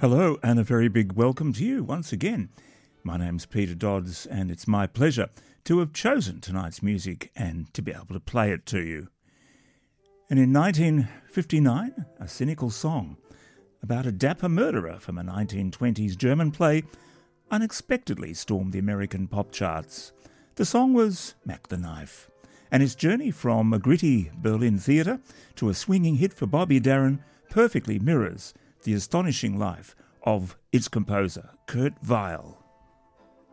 Hello and a very big welcome to you once again. My name's Peter Dodds and it's my pleasure to have chosen tonight's music and to be able to play it to you. And in 1959, a cynical song about a dapper murderer from a 1920s German play unexpectedly stormed the American pop charts. The song was Mac the Knife, and its journey from a gritty Berlin theatre to a swinging hit for Bobby Darin perfectly mirrors the astonishing life of its composer, Kurt Weill.